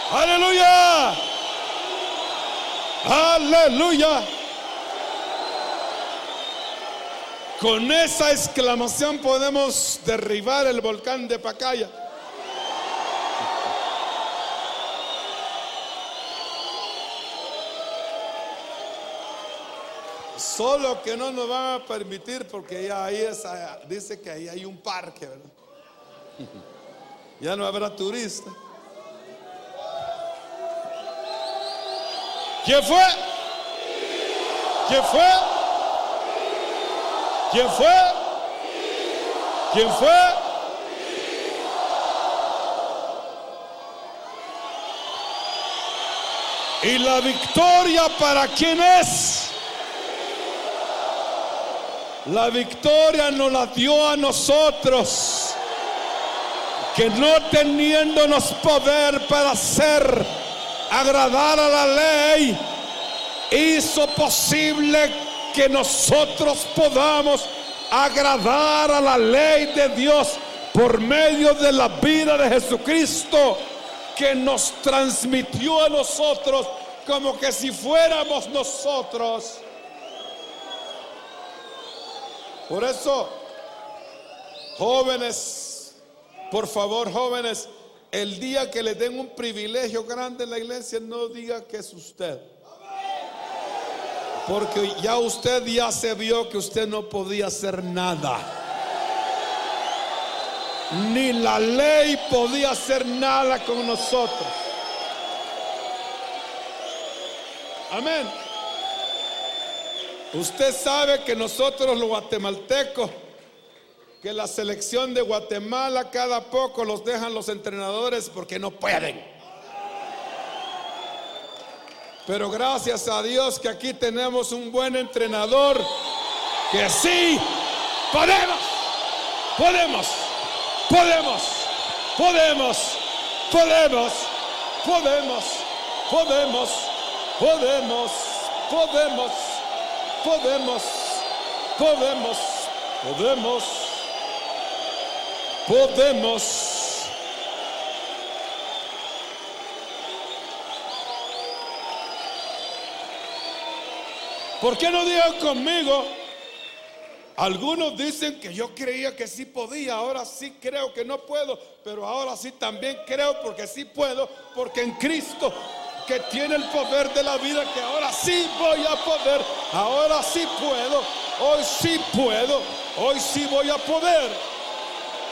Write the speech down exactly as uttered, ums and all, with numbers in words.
Aleluya. Aleluya. Con esa exclamación podemos derribar el volcán de Pacaya. Solo que no nos van a permitir porque ya ahí es, dice que ahí hay un parque, ¿verdad? Ya no habrá turistas. ¿Quién fue? ¿Quién fue? ¿Quién fue? ¿Quién fue? ¿Y la victoria para quién es? La victoria nos la dio a nosotros, que no teniéndonos poder para hacer agradar a la ley, hizo posible que nosotros podamos agradar a la ley de Dios por medio de la vida de Jesucristo, que nos transmitió a nosotros como que si fuéramos nosotros. Por eso, jóvenes, por favor, jóvenes, el día que le den un privilegio grande en la iglesia, no diga que es usted. Porque ya usted ya se vio que usted no podía hacer nada. Ni la ley podía hacer nada con nosotros. Amén. Usted sabe que nosotros los guatemaltecos, que la selección de Guatemala cada poco los dejan los entrenadores porque no pueden. Pero gracias a Dios que aquí tenemos un buen entrenador, que sí, podemos, podemos, podemos, podemos, podemos, podemos, podemos, podemos, podemos, podemos, podemos, podemos, podemos. ¿Por qué no digan conmigo? Algunos dicen que yo creía que sí podía, ahora sí creo que no puedo, pero ahora sí también creo porque sí puedo, porque en Cristo, que tiene el poder de la vida, que ahora sí voy a poder, ahora sí puedo, hoy sí puedo, hoy sí voy a poder.